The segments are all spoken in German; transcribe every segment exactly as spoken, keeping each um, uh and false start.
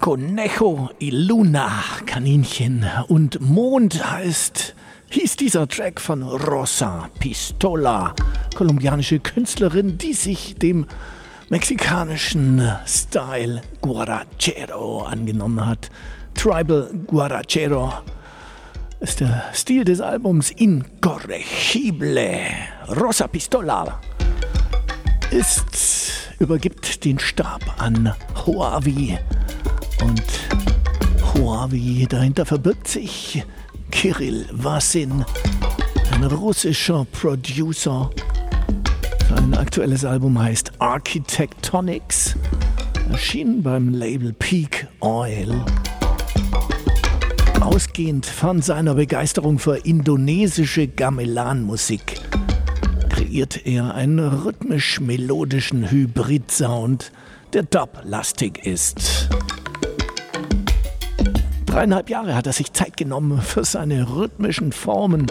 Conejo y Luna, Kaninchen und Mond heißt, hieß dieser Track von Rosa Pistola, kolumbianische Künstlerin, die sich dem mexikanischen Style Guarachero angenommen hat. Tribal Guarachero ist der Stil des Albums Incorregible. Rosa Pistola ist, übergibt den Stab an Huavi und Huavi, dahinter verbirgt sich Kirill Vassin, ein russischer Producer. Sein aktuelles Album heißt Architectonics, erschienen beim Label Peak Oil. Ausgehend von seiner Begeisterung für indonesische Gamelan-Musik kreiert er einen rhythmisch-melodischen Hybrid-Sound, der dub-lastig ist. Dreieinhalb Jahre hat er sich Zeit genommen für seine rhythmischen Formen.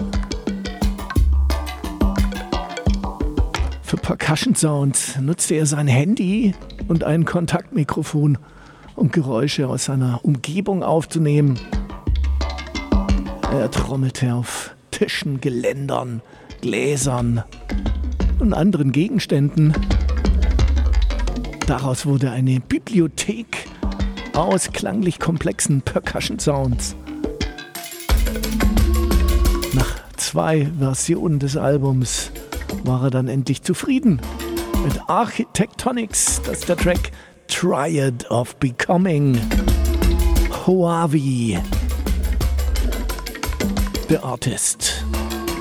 Für Percussion-Sounds nutzte er sein Handy und ein Kontaktmikrofon, um Geräusche aus seiner Umgebung aufzunehmen. Er trommelte auf Tischen, Geländern, Gläsern und anderen Gegenständen. Daraus wurde eine Bibliothek aus klanglich komplexen Percussion-Sounds. Nach zwei Versionen des Albums war er dann endlich zufrieden mit Architectonics, das ist der Track Triad of Becoming. Huavi, the artist.